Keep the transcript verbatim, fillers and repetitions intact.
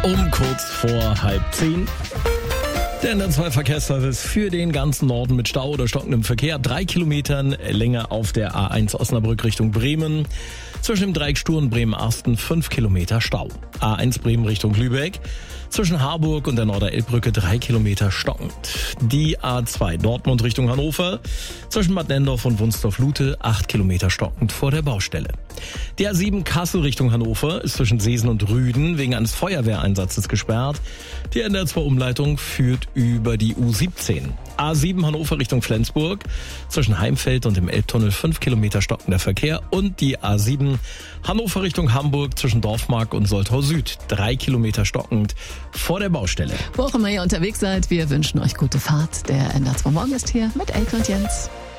Um kurz vor halb zehn. Der N R zwei Verkehrsservice für den ganzen Norden mit Stau oder stockendem Verkehr. Drei Kilometern Länge auf der A eins Osnabrück Richtung Bremen. Zwischen dem Dreieck Stur und Bremen-Arsten fünf Kilometer Stau. A eins Bremen Richtung Lübeck. Zwischen Harburg und der Norderelbbrücke drei Kilometer stockend. Die A zwei Dortmund Richtung Hannover. Zwischen Bad Nendorf und Wunstorf-Lute acht Kilometer stockend vor der Baustelle. Die A sieben Kassel Richtung Hannover ist zwischen Seesen und Rüden wegen eines Feuerwehreinsatzes gesperrt. Die N R zwei Umleitung führt über die U siebzehn. A sieben Hannover Richtung Flensburg. Zwischen Heimfeld und dem Elbtunnel fünf Kilometer stockender Verkehr. Und die A sieben Hannover Richtung Hamburg zwischen Dorfmark und Soltau Süd. drei Kilometer stockend vor der Baustelle. Wo auch immer ihr unterwegs seid, wir wünschen euch gute Fahrt. Der N R zwei Morgen ist hier mit Elke und Jens.